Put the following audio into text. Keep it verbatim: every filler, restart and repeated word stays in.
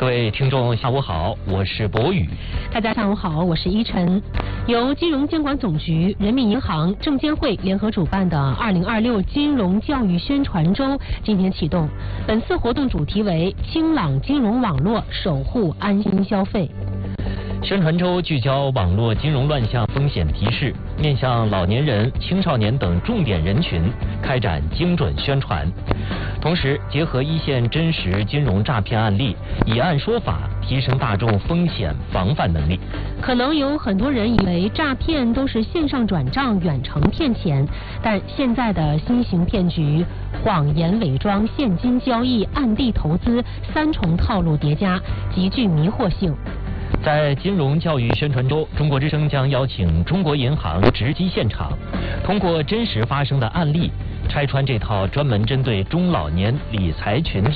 各位听众，下午好，我是博宇。 大家下午好，我是依晨。由金融监管总局、人民银行、证监会联合主办的二零二六金融教育宣传周今天启动。本次活动主题为“清朗金融网络，守护安心消费”。 宣传周聚焦网络金融乱象风险提示，面向老年人、青少年等重点人群开展精准宣传，同时结合一线真实金融诈骗案例，以案说法，提升大众风险防范能力。 可能有很多人以为诈骗都是线上转账、远程骗钱，但现在的新型骗局，谎言伪装、现金交易、暗地投资三重套路叠加，极具迷惑性。 在金融教育宣传周，中国之声将邀请中国银行直击现场，通过真实发生的案例，拆穿这套专门针对中老年理财群体